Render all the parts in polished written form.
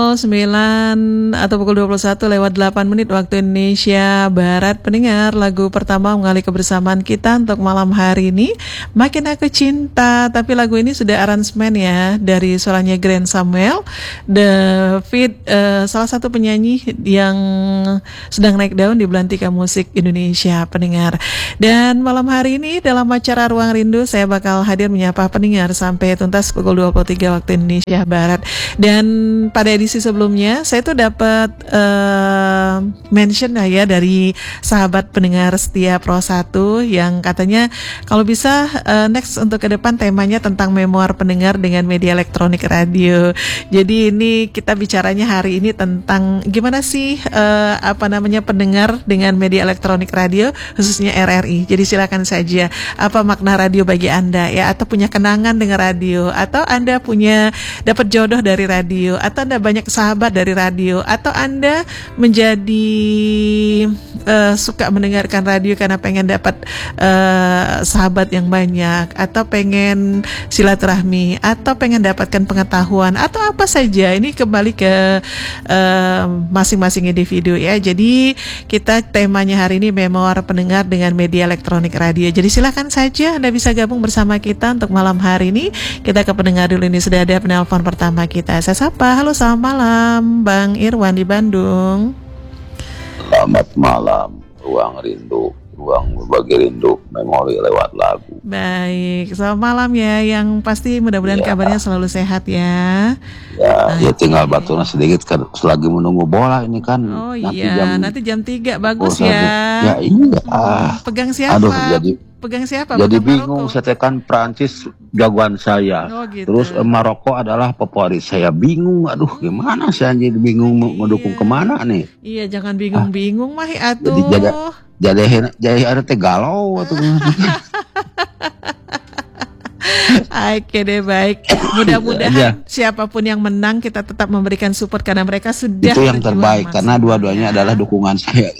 9 atau pukul 21:08 waktu Indonesia Barat. Pendengar, lagu pertama mengalih kebersamaan kita untuk malam hari ini, Makin Aku Cinta. Tapi lagu ini sudah aransemen ya dari suaranya Grand Samuel, David, salah satu penyanyi yang sedang naik daun di belantika musik Indonesia, pendengar. Dan malam hari ini dalam acara Ruang Rindu saya bakal hadir menyapa pendengar sampai tuntas pukul 23 waktu Indonesia Barat. Dan pada edisi sebelumnya saya tuh dapat mention lah ya dari sahabat pendengar setia Pro 1 yang katanya kalau bisa next untuk ke depan temanya tentang memoir pendengar dengan media elektronik radio. Jadi ini kita bicaranya hari ini tentang gimana sih pendengar dengan media elektronik radio khususnya RRI. Jadi silakan saja apa makna radio bagi Anda ya, atau punya kenangan dengan radio, atau Anda punya dapat jodoh dari radio, atau Anda banyak sahabat dari radio, atau Anda menjadi suka mendengarkan radio karena pengen dapat sahabat yang banyak, atau pengen silaturahmi, atau pengen dapatkan pengetahuan, atau apa saja. Ini kembali ke masing-masing individu ya. Jadi kita temanya hari ini memoir pendengar dengan media elektronik radio. Jadi silakan saja Anda bisa gabung bersama kita untuk malam hari ini. Kita ke pendengar dulu, ini sudah ada penelpon pertama kita. Saya sapa, halo selamat malam Bang Irwan di Bandung. Selamat malam, Ruang Rindu, ruang berbagi rindu, memori lewat lagu. Baik, selamat malam ya. Yang pasti mudah-mudahan kabarnya selalu sehat ya. Ya tinggal batuna sedikit kan, selagi menunggu bola ini kan. Oh nanti jam 3 bagus ya. Ya iya. Pegang siapa? Aduh, pegang siapa? Jadi bingung, saya kan Prancis jagoan saya. Gitu. Terus Maroko adalah favorit saya. Bingung, aduh gimana saya jadi bingung mendukung kemana nih. Iya, jangan bingung-bingung mah atuh. Jadi ada galau atau Oke deh, baik. Mudah-mudahan siapapun yang menang kita tetap memberikan support karena mereka sudah itu yang terbaik karena dua-duanya adalah dukungan saya.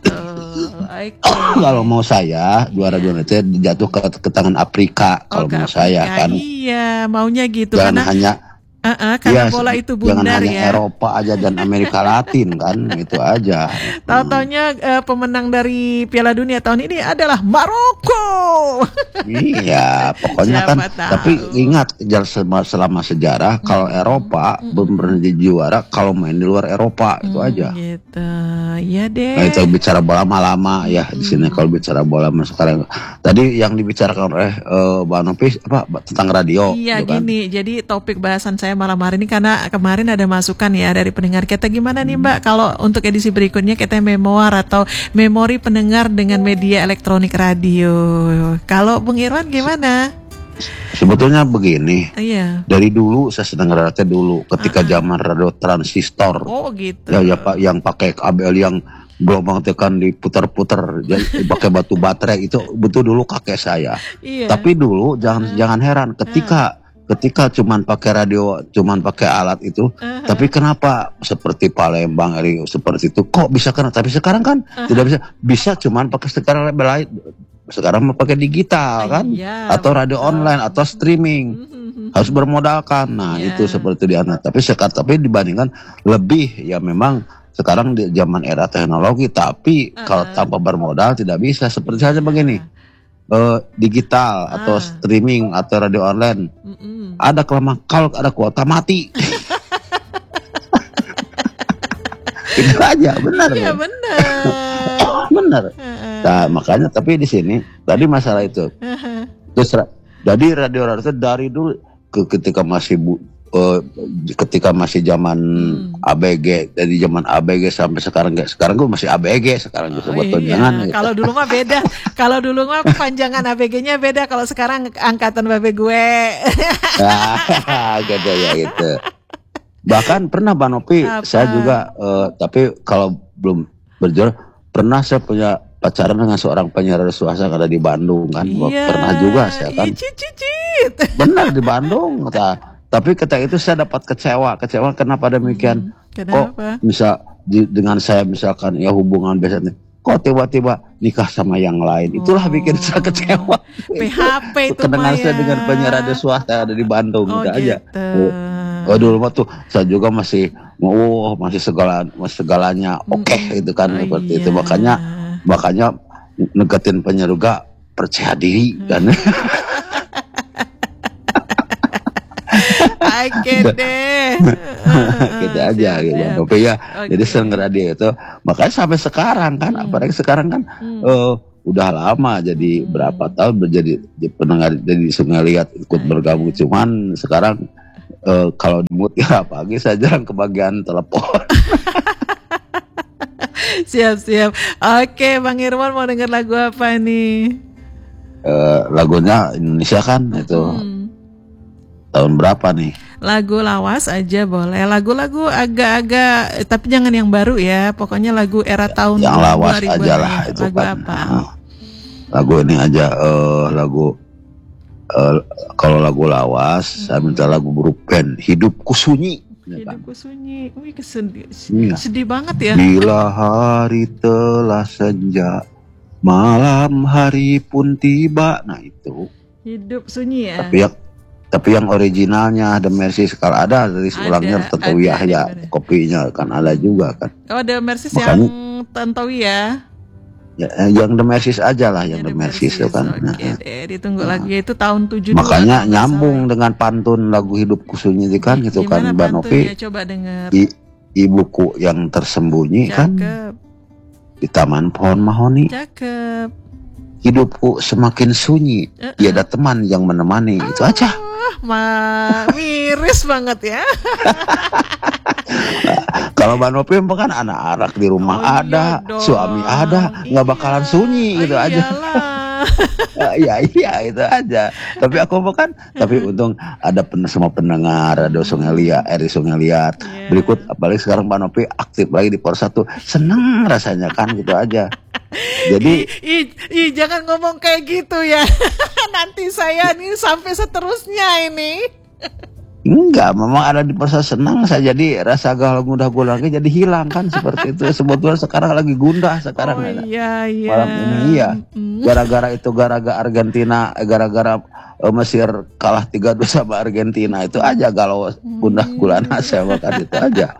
Kalau mau saya juara itu jatuh ke tangan Afrika kalau mau saya kan. Iya, maunya gitu. Jangan hanya karena bola itu bundar jangan hanya ya. Eropa aja dan Amerika Latin kan, itu aja. Tahu-taunya pemenang dari Piala Dunia tahun ini adalah Maroko. Iya, pokoknya kan. Tapi ingat selama sejarah kalau Eropa belum pernah jadi juara kalau main di luar Eropa, itu aja. Gitu, ya deh. Nah, itu bicara bola lama ya di sini kalau bicara bola sekarang. Tadi yang dibicarakan oleh Mbak Nopis tentang radio. Iya gitu kan? Gini, jadi topik bahasan saya malam hari ini karena kemarin ada masukan ya dari pendengar kita, gimana nih Mbak kalau untuk edisi berikutnya kita memoir atau memori pendengar dengan media elektronik radio. Kalau Bung Irwan gimana? Sebetulnya begini. Iya. Dari dulu saya sedang radio dulu ketika zaman radio transistor. Oh gitu. Ya Pak, yang pakai kabel yang gelombang tekan diputar-putar pakai batu baterai itu betul dulu kakek saya. Iya. Tapi dulu jangan heran ketika cuman pakai radio, cuman pakai alat itu, tapi kenapa seperti Palembang seperti itu kok bisa kan? Tapi sekarang kan tidak bisa cuman pakai sekarang pakai digital kan, atau radio online atau streaming harus bermodalkan. Nah itu seperti di anak. Tapi dibandingkan lebih ya memang sekarang di zaman era teknologi. Tapi kalau tanpa bermodal tidak bisa. Seperti saja begini. Digital atau streaming atau radio online ada kalau ada kuota mati. Itu aja benar. Iya benar. Nah makanya tapi di sini tadi masalah itu. Terus jadi radio itu dari dulu ketika masih zaman ABG, dari zaman ABG sampai sekarang gue masih ABG sekarang juga buat panjangan. Gitu. Kalau dulu mah beda. Kalau dulu mah panjangan ABG-nya beda. Kalau sekarang angkatan babe gue. Gitu ya gitu. Bahkan pernah Mbak Nopi, saya juga tapi kalau belum berjual pernah saya punya pacaran dengan seorang penyiar swasta yang ada di Bandung kan. Pernah juga saya kan. Benar di Bandung. Tapi ketika itu saya dapat kecewa kenapa demikian? Kenapa? Kok dengan saya misalkan ya hubungan biasanya, kok tiba-tiba nikah sama yang lain? Itulah bikin saya kecewa. PHP itu kedengar saya dengan penyiar radio swasta ada di Bandung gitu aja. Dulu mah tuh saya juga masih masih segalanya oke itu kan, seperti itu. Makanya negetin penyeruga percaya diri kan. Oke deh. Gitu aja gitu. Tapi ya jadi sering radio itu, makanya sampai sekarang kan, apalagi sekarang kan udah lama, jadi berapa tahun menjadi pendengar, jadi Sungai Liat ikut bergabung. Cuman sekarang kalau di mood ya pagi saya jarang kebagian telepon. Siap. Oke, Bang Irwan mau denger lagu apa nih? Lagunya Indonesia kan itu. Tahun berapa nih? Lagu lawas aja boleh. Lagu-lagu agak-agak, tapi jangan yang baru ya. Pokoknya lagu era tahun yang lawas aja lah ya. itu lagu kan. Apa? Lagu ini aja, kalau lagu lawas, saya minta lagu Brupen, Hidupku Sunyi. Hidupku Sunyi. Wih, Iya. sedih banget ya. Bila hari telah senja, malam hari pun tiba. Nah itu. Hidup Sunyi ya. Tapi yang originalnya The Mercy kalau ada dari ulangnya Tantowi ya, kopinya kan ada juga kan. Oh, The Mercy yang Tantowi ya. Ya, yang The Mercy aja lah, yang The Mercy itu kan. Oke, ditunggu lagi, itu tahun 72. Makanya nyambung dengan pantun lagu Hidupku Sunyi kan gitu kan, Mbak Novi. Coba dengar. Ibuku yang tersembunyi. Cakep. Kan di taman pohon mahoni. Cakep. Hidupku semakin sunyi, tiada teman yang menemani. Itu aja. Miris banget ya. Kalau Mbak Novi kan anak-anak di rumah ada, suami ada, nggak bakalan sunyi gitu aja. Iya itu aja. Tapi aku bukan. Tapi untung ada semua pendengar radio Sungai Liat. Berikut apalagi sekarang Mbak Novi aktif lagi di Pos 1, seneng rasanya kan gitu aja. Jadi jangan ngomong kayak gitu ya. Nanti saya nih sampai seterusnya ini. Enggak, memang ada di Pos 1 senang saya, jadi rasa galau gundah gulana jadi hilang kan, seperti itu. Sebetulnya sekarang lagi gundah sekarang. Iya. Malam ini iya. Gara-gara Argentina, gara-gara Mesir kalah 3-2 sama Argentina, itu aja galau gundah gulana saya makan itu aja.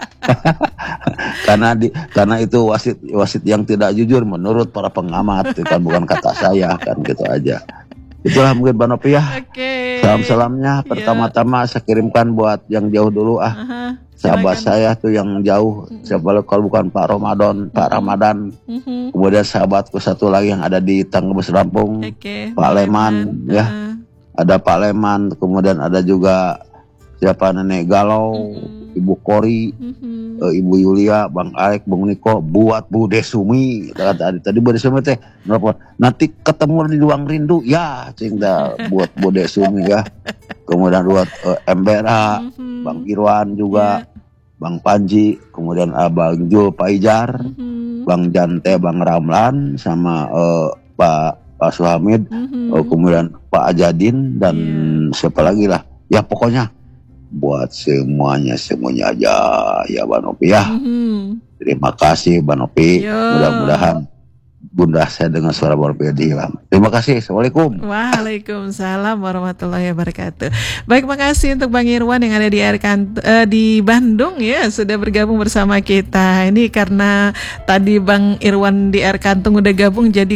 karena itu wasit yang tidak jujur menurut para pengamat, itu kan bukan kata saya kan, gitu aja. Itulah mungkin Mbak Novi ya. Salam-salamnya pertama-tama saya kirimkan buat yang jauh dulu sahabat saya tuh yang jauh, siapa kalau bukan Pak Ramadan. Kemudian sahabatku satu lagi yang ada di Tanggebes Lampung, Pak Leman ya. Ada Pak Leman, kemudian ada juga siapa Nenek Galau, Ibu Kori, Ibu Yulia, Bang Alek, Bang Niko, buat Bu Desumi. Tadi Bu Desumi teh nanti ketemu di Ruang Rindu ya, cinta buat Bu Desumi ya. Kemudian buat Embera, Bang Irwan juga, Bang Panji, kemudian Bang Jul Paijar, Bang Jante, Bang Ramlan, sama Pak Suhamid, kemudian Pak Ajadin, dan siapa lagi lah. Ya pokoknya buat semuanya aja ya Mbak Novi ya. Terima kasih Mbak Novi. Mudah-mudahan Bunda saya dengan suara berbeda hilang. Terima kasih. Assalamualaikum. Waalaikumsalam warahmatullahi wabarakatuh. Baik, makasih untuk Bang Irwan yang ada di Bandung ya, sudah bergabung bersama kita. Ini karena tadi Bang Irwan di Air Kantung udah gabung, jadi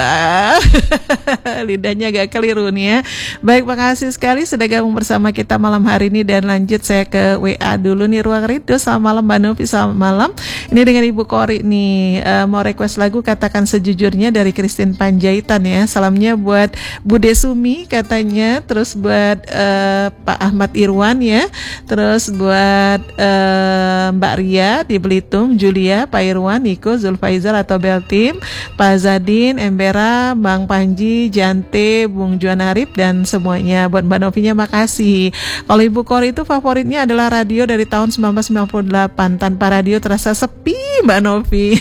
lidahnya agak keliru nih ya. Baik, makasih sekali sudah gabung bersama kita malam hari ini, dan lanjut saya ke WA dulu nih, Ruang Rindu. Selamat malam Mbak Novi, selamat malam. Ini dengan Ibu Kori nih, mau request lagu Katakan Sejujurnya dari Christine Panjaitan ya. Salamnya buat Bu Desumi katanya, terus buat Pak Ahmad Irwan ya, terus buat Mbak Ria di Belitung, Julia, Pak Irwan, Niko, Zulfaizal atau Beltim, Pak Zadin, Embera, Bang Panji, Jante, Bung Juan Arif, dan semuanya. Buat Mbak Novinya makasih. Kalau Ibu Kori itu favoritnya adalah radio dari tahun 1998. Tanpa radio terasa sepi Mbak Novi.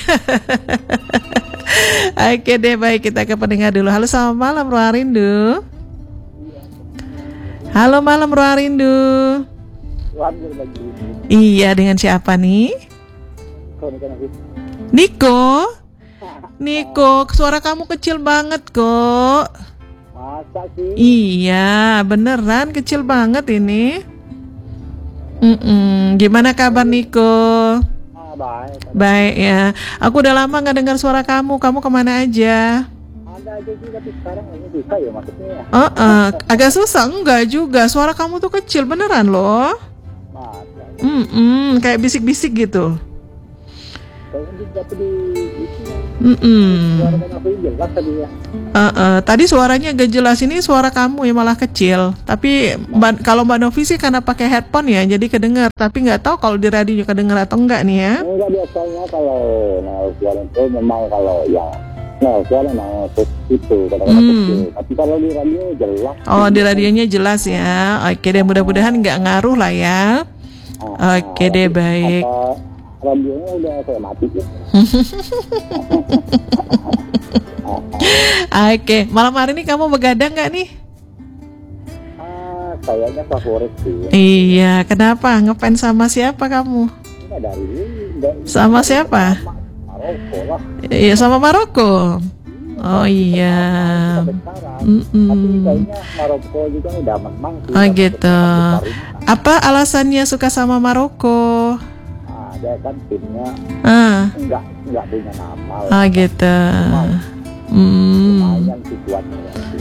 Oke deh, baik, kita ke pendengar dulu. Halo, selamat malam Ruang Rindu. Halo, malam Ruang Rindu. Iya, dengan siapa nih? Niko, suara kamu kecil banget kok. Masa sih? Iya, beneran kecil banget ini. Gimana kabar Niko? Baik. Baik ya. Aku udah lama nggak dengar suara kamu. Kamu kemana aja? Ada aja sih, tapi sekarang ini susah ya maksudnya ya. Agak susah enggak juga. Suara kamu tuh kecil beneran loh. Masa. Kayak bisik-bisik gitu. Kayaknya juga di itu. Suara kan aku jelas tadi ya. Tadi suaranya agak jelas, ini suara kamu yang malah kecil. Tapi kalau Mbak Novi sih karena pakai headphone ya, jadi kedengar. Tapi nggak tahu kalau di radio kedengar atau enggak nih ya. Enggak, biasanya kalau suara itu memang kalau yang suara memang itu kadang-kadang kecil. Tapi kalau di radio jelas. Oh, di radionya jelas ya. Oke deh, mudah-mudahan nggak ngaruh lah ya. Oke deh, baik. Radionya udah saya mati ya. Oke, malam hari ini kamu begadang nggak nih? Kayaknya favorit sih. Iya, kenapa? Ngefans sama siapa kamu? Enggak dari Sama siapa? Maroko lah. Iya, sama Maroko. Oh iya. Tapi kayaknya Maroko juga udah menang sih. Oh gitu. Apa alasannya suka sama Maroko? Dia kan timnya enggak punya nama. Oh gitu. Lumayan sih kuatnya.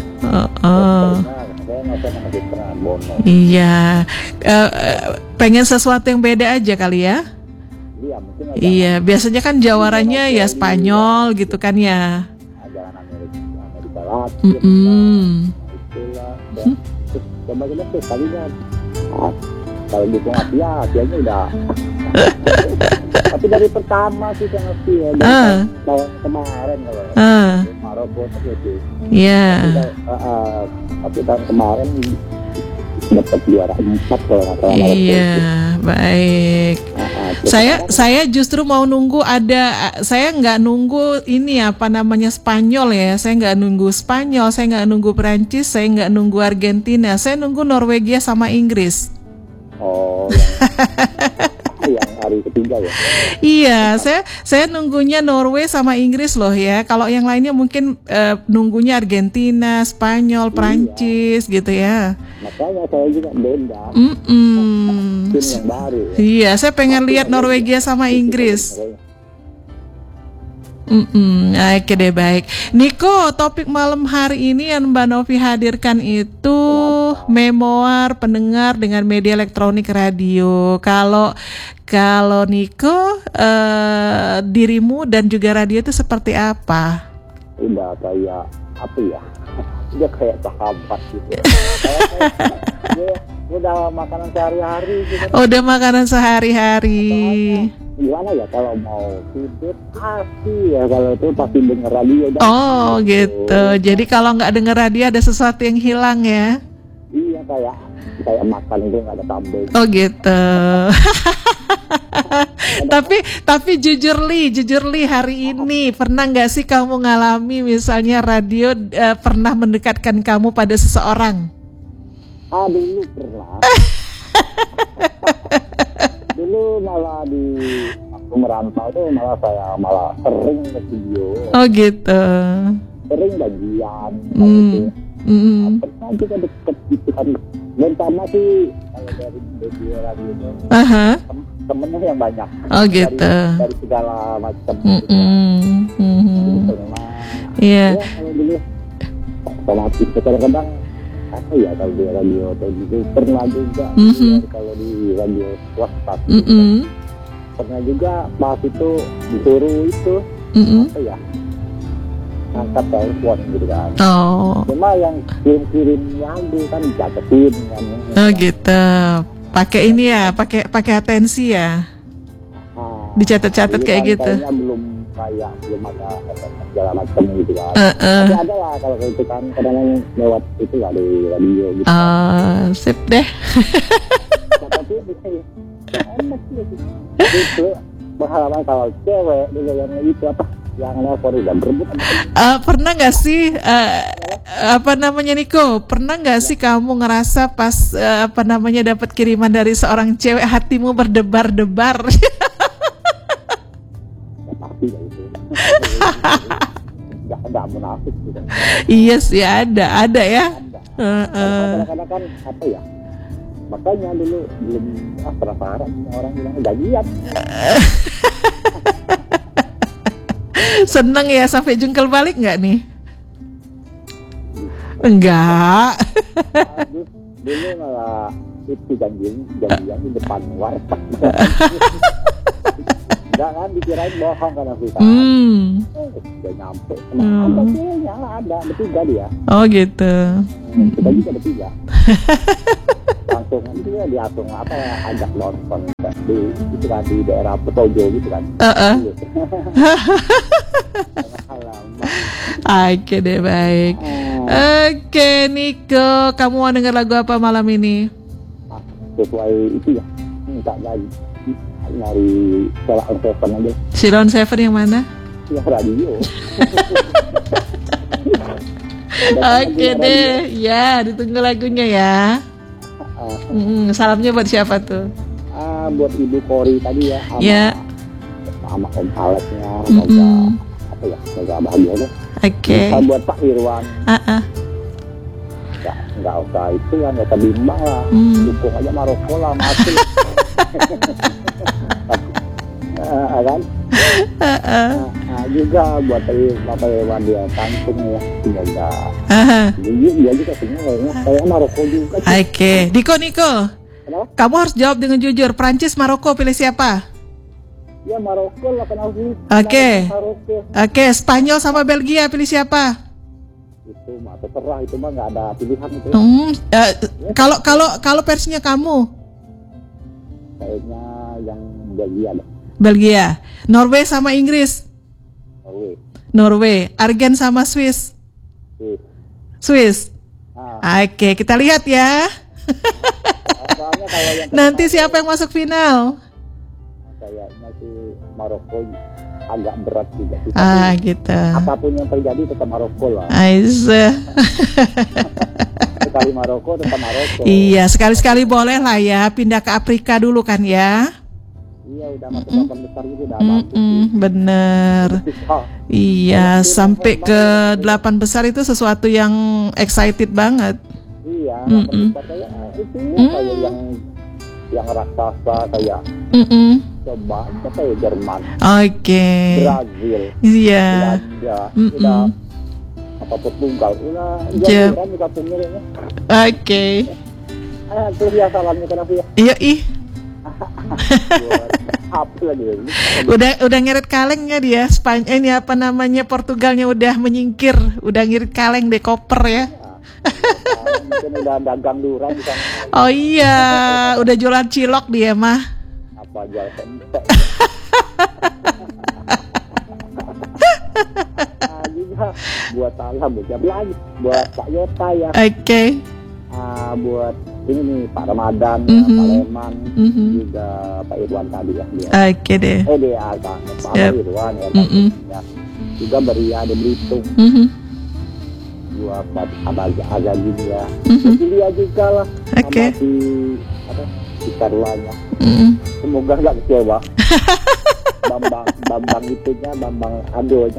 Iya. Pengen sesuatu yang beda aja kali ya. Iya, mungkin iya, biasanya kan jawarannya ya Spanyol gitu kan ya. Jangan Amerika Latin. Itulah. Terus coba kita tuh kalinya. Kalau dukung Asia-nya udah. Tapi dari pertama sih yang Asia dari tahun kemarin kalau Maroko itu. Iya. Tapi tahun kemarin dapat juara 4 kalau nggak salah. Iya, baik. Saya justru mau nunggu saya nggak nunggu ini apa namanya Spanyol ya. Saya nggak nunggu Spanyol, saya nggak nunggu Perancis, saya nggak nunggu Argentina. Saya nunggu Norwegia sama Inggris. Oh, yang hari ketiga ya. Iya, saya nunggunya Norway sama Inggris loh ya. Kalau yang lainnya mungkin nunggunya Argentina, Spanyol, Prancis gitu ya. Makanya saya juga beda. Tim yang baru. Ya. Iya, saya pengen lihat Norwegia sama Inggris. Oke deh, baik. Niko, topik malam hari ini yang Mbak Novi hadirkan itu memoir pendengar dengan media elektronik radio. Kalau Niko, dirimu dan juga radio itu seperti apa? Udah kayak apa ya? Udah kayak sahabat gitu. Udah makanan sehari-hari gitu. Udah makanan sehari-hari. Gimana ya kalau mau tidur pasti ya kalau itu pasti denger radio. Oh gitu. Jadi kalau nggak denger radio ada sesuatu yang hilang ya? Iya, kayak makan itu nggak ada tambah. Oh gitu. tapi jujur li hari ini pernah nggak sih kamu ngalami misalnya radio pernah mendekatkan kamu pada seseorang? Dulu pernah. Dulu malah di waktu merantau tuh malah sering ke studio. Oh gitu. Sering bagian gitu. Pernah juga deket gitu kan. Dan sama sih kalau dari media radio itu temennya yang banyak. Oh gitu. Dari segala macam. Iya. Kalau dulu otomatis kadang-kadang apa ya kalau di radio atau gitu pernah juga kalau di radio swasta pernah juga pas itu disuruh itu apa ya angkat telepon gitu kan. Cuma yang kirim lagu kan dicatetin kan. Oh gitu. Pakai ini ya, pakai atensi ya. Dicatat-catat kayak gitu. Belum ada segala macam gitu kan. Tapi ada lah kalau itu kan kadang lewat itu lah di radio gitu. Sip deh. Tapi bisa ya. Enak gitu. Itu pengalaman kalau cewek dulu yang itu apa? Yang nelfon udah berebut. Pernah nggak sih apa namanya Niko? Pernah nggak sih kamu ngerasa pas apa namanya dapat kiriman dari seorang cewek hatimu berdebar-debar? Enggak munafik gitu. Iya sih ada ya. Kadang-kadang kan apa ya? Makanya dulu belum penasaran, orang bilang gajian. Seneng ya sampai jungkel balik nggak nih? Enggak. Dulu malah itu janjian di depan warteg. Enggak kan, dikirain bohong kan aku kan. Udah nyampe. Ada kayaknya, ada bertiga dia. Oh gitu. Kita juga bertiga. Langsung dia diatur ajak nonton di itu kan, di daerah Petojo gitu kan. Oke deh, baik. Oke Niko, kamu mau denger lagu apa malam ini? Sesuai itu ya, minta lagi nyari Ceylon Seven aja. Ceylon Seven yang mana? Ya radio. Oke deh, ya ditunggu lagunya ya. Salamnya buat siapa tuh? Buat Ibu Kori tadi ya, sama Om Alexnya, semoga apa ya, semoga bahagia deh. Oke. Buat Pak Irwan. Nggak usah itu ya, nggak usah bimbang lah. Dukung aja Maroko lah, mati. Kan? Juga buat Bapak Irwan dia Tantung ya, semoga. Dia juga sebenarnya kayak Maroko juga. Oke, Niko. Kenapa? Kamu harus jawab dengan jujur. Prancis, Maroko, pilih siapa? Ya Maroko lah kan harus. Oke, Spanyol sama Belgia, pilih siapa? Itu mah terserah, itu mah nggak ada pilihan itu. Kalau versinya kamu? Kayaknya yang Belgia deh. Belgia. Norway sama Inggris? Norway. Argen sama Swiss? Swiss. Oke, kita lihat ya. Nanti siapa yang masuk final? Kayaknya sih Maroko agak berat juga. Gitu. Apapun yang terjadi tetap Maroko lah. Sekali Maroko tetap Maroko. Iya, sekali-sekali boleh lah ya pindah ke Afrika dulu kan ya. Iya, udah masuk 8 besar gitu udah bagus. Bener. Iya, sampai ke 8 besar itu sesuatu yang excited banget. Iya, 8 besar kayak itu kayak yang raksasa kayak coba kayak Jerman. Brazil. Iya. Belanda. Udah apa Portugal. Udah jalan di kampungnya ya. Terus ya salamnya kenapa ya? Iya udah ngeret kaleng ya dia. Ini apa namanya, Portugalnya udah menyingkir, udah ngirit kaleng deh, koper ya. Mungkin udah dagang durian di sana. Oh iya, udah jualan cilok dia mah. Apa jual tempe. Juga buat salam buat Pak Yota ya. Buat ini nih Pak Ramadan, Pak Leman, juga Pak Irwan tadi ya. Deh. Dia Pak Irwan ya. Juga Beria di Belitung. Buat Abang Azali ya. Dia juga lah. Sama di Karlanya. Semoga nggak kecewa. Bambang itunya, Bambang Adonya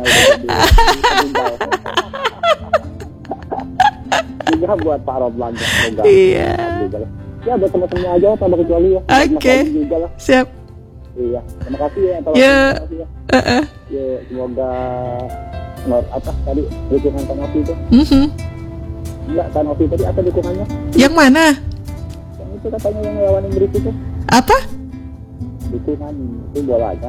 juga buat Pak Romlan semoga. Iya. Ya buat teman-teman aja tanpa kecuali ya. Siap. Iya, terima kasih ya. Semoga tadi dukungan Tanopi itu. Enggak, Tanopi tadi apa dukungannya? Yang mana? Yang itu katanya yang lawan Inggris itu. Apa? Dukungan itu bolanya.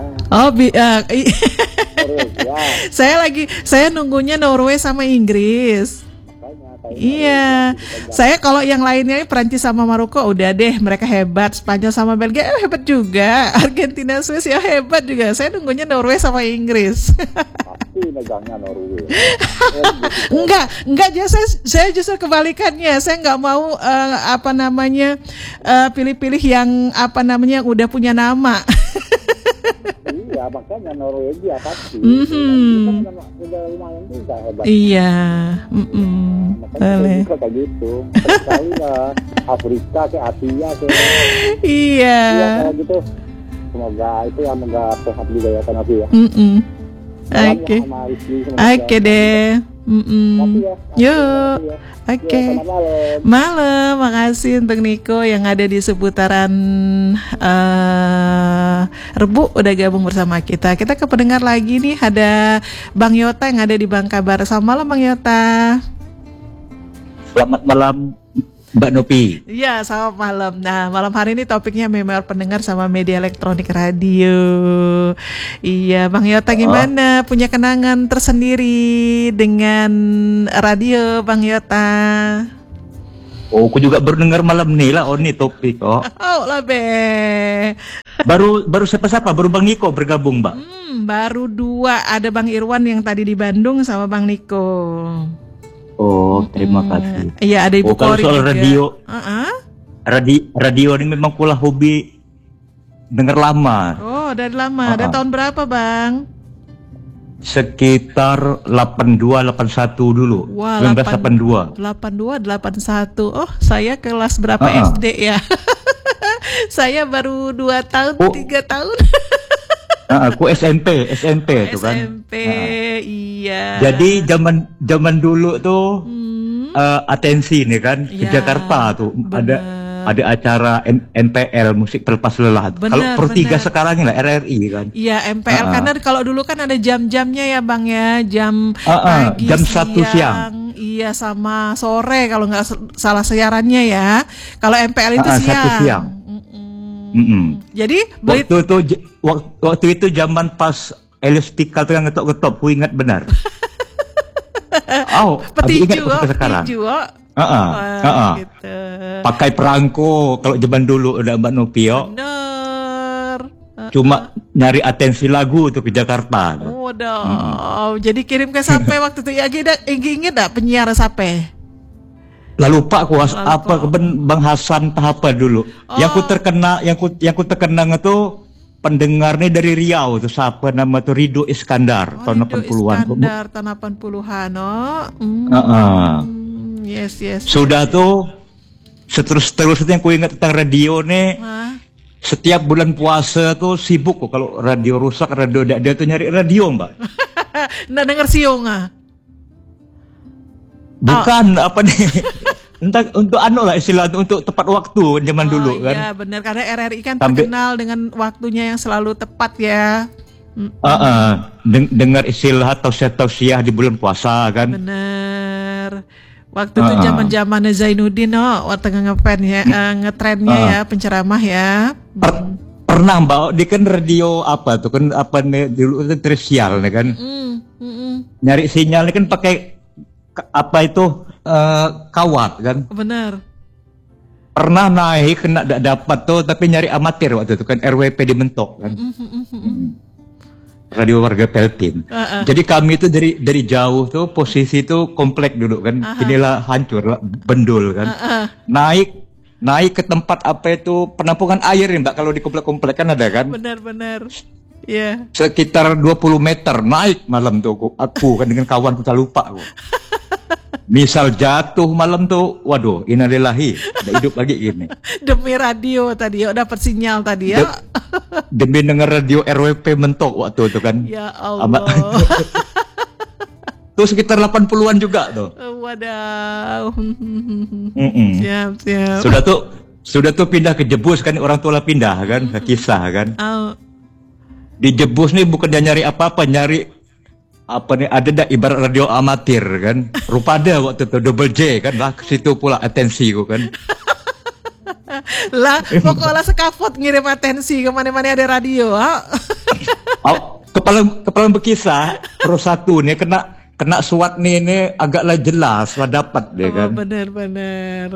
Saya nunggunya Norway sama Inggris. Iya, saya kalau yang lainnya Prancis sama Maroko udah deh, mereka hebat. Spanyol sama Belgia hebat juga. Argentina, Swiss ya hebat juga. Saya nunggunya Norway sama Inggris. Pasti megangnya Norway. Enggak, saya justru kebalikannya. Saya nggak mau pilih-pilih yang udah punya nama. Iya, makanya Norwegia pasti. Udah lumayan juga hebat. Iya. Makanya juga kayak gitu. Sekali lah Afrika ke Asia ke. Iya. Kayak gitu. Semoga sehat juga ya Tanopi ya. Oke deh. Makasih ya. Yuk. Makasih ya. Oke. Ya, selamat malam. Malam, makasih untuk Niko yang ada di seputaran Rebu udah gabung bersama kita. Kita ke pendengar lagi nih, ada Bang Yota yang ada di Bangkabar. Selamat malam Bang Yota. Selamat malam Mbak Nopi. Iya, selamat malam. Nah, malam hari ini topiknya memori pendengar sama media elektronik radio. Iya, Bang Yota gimana? Punya kenangan tersendiri dengan radio, Bang Yota? Oh, aku juga baru dengar malam nih lah. Oh, ini topik. Oh, Lah be. baru siapa-siapa? Baru Bang Niko bergabung, Mbak. Baru 2. Ada Bang Irwan yang tadi di Bandung sama Bang Niko. Oh, terima kasih. Iya, ada Ibu kalau Kori soal juga. radio, radio ini memang kulah hobi dengar lama. Oh, dari lama. Dari tahun berapa, Bang? Sekitar 82, 81 dulu. Wah, 1982. 82, 81. Oh, saya kelas berapa SD ya? Saya baru 2 tahun, 3 tahun. Aku SMP itu kan. SMP, iya. Jadi zaman dulu tuh atensi nih kan ke Jakarta tuh ada acara MPL musik pelepas lelah. Kalau Pro 3 sekarang ini lah RRI kan. Iya, MPL karena kalau dulu kan ada jam-jamnya ya Bang ya, jam pagi, jam 1 siang. Iya, sama sore kalau nggak salah siarannya ya. Kalau MPL itu siang. 1 siang. Jadi waktu itu zaman pas Elias Pikal tuh yang ngetok-ngetok, ku ingat benar. Petiju, ingat sekarang. Gitu. Pakai perangko kalau zaman dulu udah Mbak Nopio. Bener. Cuma nyari atensi lagu tuh ke Jakarta. Jadi kirim ke sampai waktu itu ya, inget gak penyiar sampai? Lalu Pak kuas apa Bang Hasan apa dulu. Yang ku terkenang itu pendengarnya dari Riau tuh siapa nama tuh Ridho Iskandar tahun 80-an. Iskandar tahun 80-an. Yes. Sudah tuh seterusnya yang ku ingat tentang radio nih. Setiap bulan puasa tuh sibuk kok kalau radio rusak, radio dia tuh nyari radio, Mbak. Nggak denger siung Bukan apa nih? Entah untuk lah istilah untuk tepat waktu zaman dulu kan. Iya benar, karena RRI kan terkenal dengan waktunya yang selalu tepat ya. Dengar istilah tausiah di bulan puasa kan. Bener. Waktu itu zaman Zainuddin waktu ngepen ya, ngetrennya ya, penceramah ya. Pernah Mbak, dia kan radio apa tuh kan apa nih dulu itu tersial nih kan. Nyari sinyalnya kan pakai apa itu kawat kan. Benar. Pernah naik kena dapat tuh tapi nyari amatir waktu itu kan RWP di Mentok kan. Radio warga Peltin. Jadi kami itu dari jauh tuh posisi tuh komplek dulu kan. Inilah hancur lah, bendul kan. Naik ke tempat apa itu penampungan air nih Mbak, kalau di komplek-komplek kan ada kan. Benar. Iya. Sekitar 20 meter naik malam tuh aku kan dengan kawan kita lupa aku. Misal jatuh malam tuh, waduh, innalillahi, udah hidup lagi gini. Demi radio tadi, dapat sinyal tadi ya. Demi denger radio RWP Mentok waktu itu kan. Ya Allah. Tuh sekitar 80-an juga tuh. Wadaw. Siap. Sudah tuh pindah ke Jebus kan, orang tua pindah kan, kisah kan. Di Jebus nih bukan dia nyari apa-apa, nyari apa nih ada ibarat radio amatir kan. Rupa ada waktu itu Double J kan lah, ke situ pula atensiku kan. Lah pokoknya sekafot ngirim atensi kemana-mana ada radio. Kepala berkisah Pro 1 nih kena suat nih ini agaklah jelas lah dapat deh kan. Bener.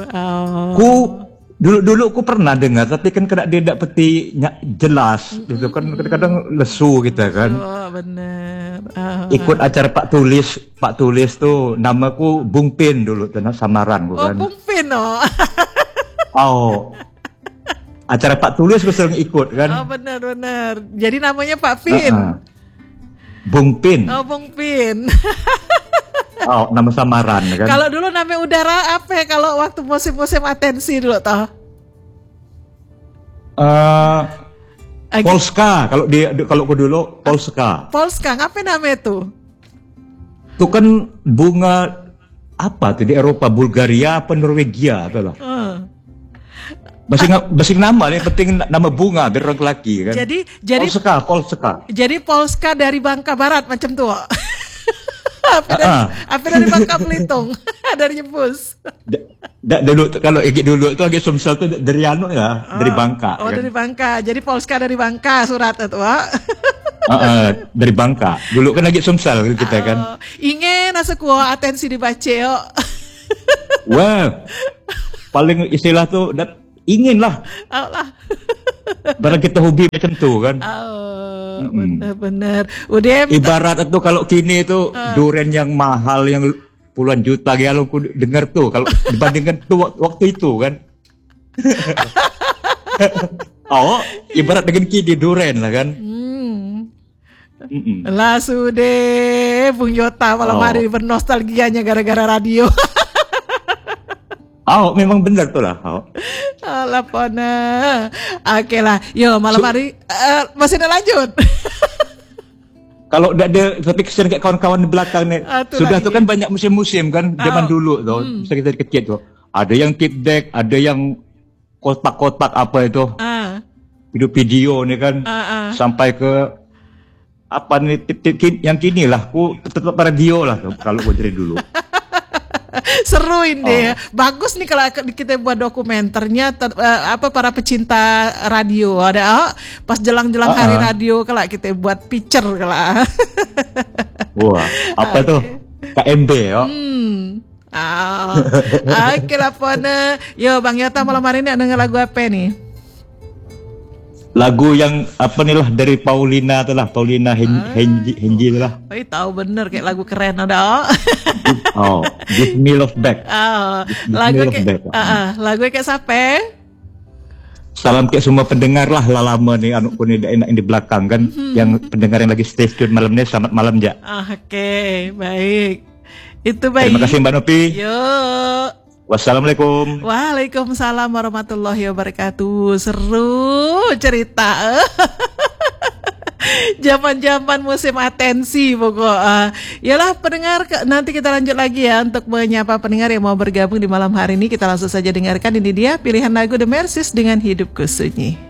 Dulu aku pernah dengar tapi kan kena dia tidak peti jelas gitu kan, kadang-kadang lesu gitu kan. Bener. Ikut acara Pak Tulis tuh, namaku Bung Pin dulu tuh samaran kan. Bung Pin Acara Pak Tulis aku sering ikut kan. Bener. Jadi namanya Pak Pin. Bung Pin. Bung Pin. Nama samaran kan. Kalau dulu namanya udara apa ya kalau waktu musim-musim atensi dulu toh? Polska kalau aku dulu Polska. Polska, ngapain namanya tuh? Itu kan bunga apa tuh di Eropa, Bulgaria apa Norwegia atau lah. Basing nama nih, penting nama bunga biar orang laki kan. Jadi Polska. Jadi Polska dari Bangka Barat macam tuh. Apa dari Bangka Belitung, dari Jepus. Dulu kalau dulu itu lagi Sumsel tuh dari dari Bangka. Oh, kan? dari Bangka. Jadi Polska dari Bangka surat itu, dari Bangka. Dulu kan lagi Sumsel kita kan. Ingin asa kuah atensi dibaca yo. Wah. Paling istilah tuh ingin lah. Barang kita hobi macam tu kan. Benar-benar. Udah. Ibarat itu kalau kini itu durian yang mahal yang puluhan juta kalau aku dengar tuh kalau dibandingkan tuh waktu itu kan. Ibarat dengan kini durian lah kan. Lah sudah Bung Yota malam hari bernostalgianya gara-gara radio. Memang benar tuh lah. Lapona. Oke lah. Yo malam hari masih ada lanjut. Kalau udah ada tapi kesian kayak kawan-kawan di belakang nih. Sudah tuh kan banyak musim-musim kan zaman dulu tuh. Bisa kita kecil tuh. Ada yang tip deck, ada yang kotak-kotak apa itu. Video-video nih kan. Sampai ke apa nih yang kini lah. Ku tetap radio lah tuh, kalau gue dari dulu. Seru ini ya. Bagus nih kalau kita buat dokumenternya para pecinta radio. Ada pas jelang-jelang hari radio kalau kita buat picture kalau. Wah, apa tuh? KMB ya. Oke lah pona. Yo Bang Yota malam hari ini denger lagu apa nih? Lagu yang apa nih lah dari Paulina tuh lah, Paulina Henji lah. Tahu bener kayak lagu keren ada. Give Me Love Back. Lagu kayak siapa? Salam kayak semua pendengar lah lama nih anu pun enak di belakang kan yang pendengar yang lagi stay tune malam ini selamat malam ja. Oke, baik. Itu baik. Terima kasih Mbak Nopi. Yuk. Wassalamualaikum. Waalaikumsalam warahmatullahi wabarakatuh. Seru cerita. Zaman-zaman musim atensi pokok. Yalah pendengar, nanti kita lanjut lagi ya untuk menyapa pendengar yang mau bergabung di malam hari ini. Kita langsung saja dengarkan ini dia pilihan lagu The Mercies dengan Hidupku Sunyi.